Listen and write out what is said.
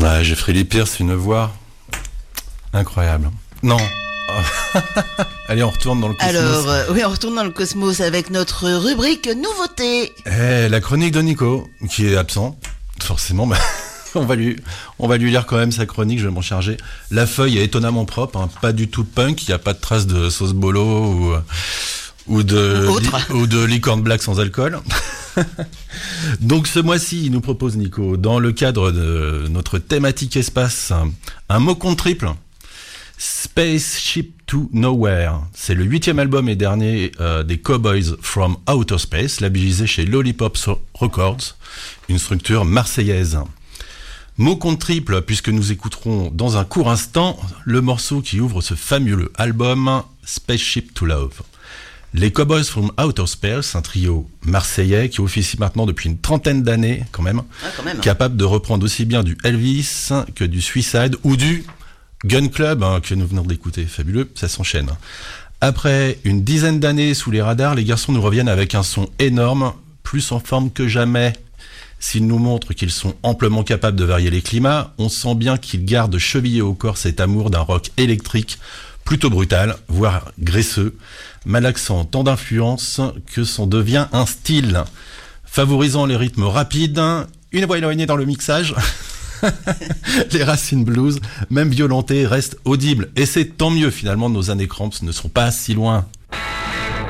Bah, Jeffrey Lee Pierce, une voix incroyable. Non. Allez, on retourne dans le cosmos. Alors, oui, on retourne dans le cosmos avec notre rubrique nouveauté. La chronique de Nico, qui est absent, forcément. Bah, on va lui lire quand même sa chronique, je vais m'en charger. La feuille est étonnamment propre, hein, pas du tout punk, il n'y a pas de traces de sauce bolo ou de licorne black sans alcool. Donc ce mois-ci, il nous propose, Nico, dans le cadre de notre thématique espace, un mot compte triple. Spaceship to Nowhere. C'est le 8e album et dernier des Cowboys from Outer Space, labellisé chez Lollipop Records, une structure marseillaise. Mot compte triple, puisque nous écouterons dans un court instant le morceau qui ouvre ce fabuleux album, Spaceship to Love. Les Cowboys from Outer Space, un trio marseillais qui officie maintenant depuis une trentaine d'années, quand même, capable de reprendre aussi bien du Elvis que du Suicide ou du Gun Club, que nous venons d'écouter. Fabuleux, ça s'enchaîne. Après une dizaine d'années sous les radars, les garçons nous reviennent avec un son énorme, plus en forme que jamais. S'ils nous montrent qu'ils sont amplement capables de varier les climats, on sent bien qu'ils gardent chevillé au corps cet amour d'un rock électrique, plutôt brutal, voire graisseux, malaxant tant d'influence que c'en devient un style, favorisant les rythmes rapides, une voix éloignée dans le mixage. Les racines blues, même violentées, restent audibles. Et c'est tant mieux, finalement, nos années cramps ne sont pas si loin.